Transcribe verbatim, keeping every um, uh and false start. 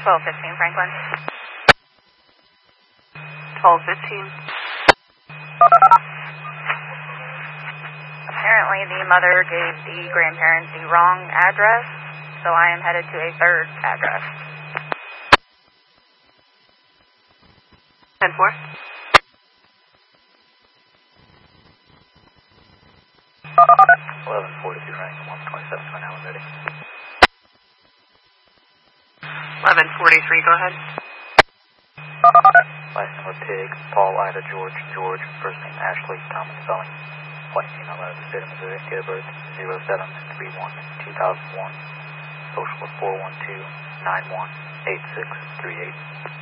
twelve fifteen Franklin. twelve fifteen. Apparently the mother gave the grandparents the wrong address, so I am headed to a third address. ten four. eleven forty-two Franklin, one twenty-seven, twenty-nine, ready. eleven forty-three, go ahead. Last name of Pig, Paul, Ida, George, George, first name Ashley, Thomas Spelling, white female out of the state of Missouri, date of birth zero seven three one two thousand one, social was four one two nine one eight six three eight.